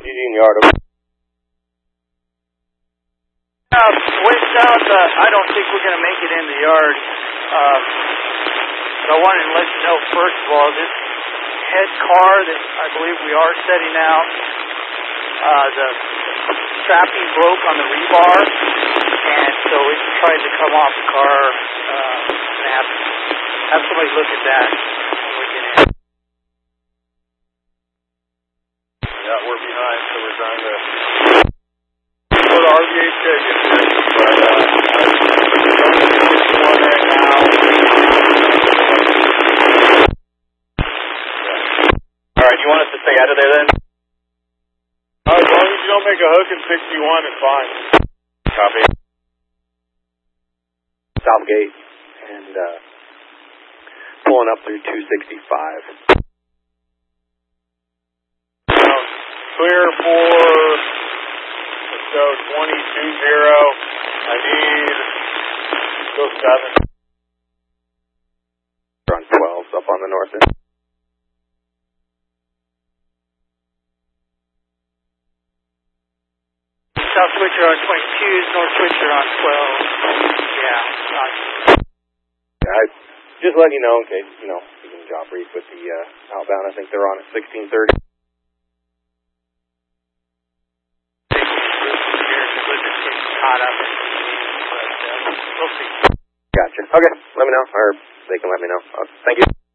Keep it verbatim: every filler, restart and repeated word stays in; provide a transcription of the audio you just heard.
Eugene Yard. Uh, way south, uh, I don't think we're going to make it in the yard. Uh, but I wanted to let you know, first of all, this head car that I believe we are setting out, uh, the strapping broke on the rebar, and so it tried to come off the car. Uh, and have, have somebody look at that when we get in. Yeah, we're behind, so we're trying to go to R V H K yesterday, but uh, I'm one right now. All right, you want us to stay out of there then? Uh, as long as you don't make a hook in sixty-one, it's fine. Copy. Southgate and uh, pulling up through two sixty-five. Uh, clear for, let's go twenty-two zero. I need, go seven. We're on twelve, up on the north end. South switcher on twenty-twos, north switcher on twelve. Yeah, nice. Yeah, I just letting you know in case, you know, you can job brief with the uh, outbound. I think they're on at sixteen thirty. Caught up in but uh, we'll see. Gotcha. Okay, let me know, or they can let me know. Uh, thank you.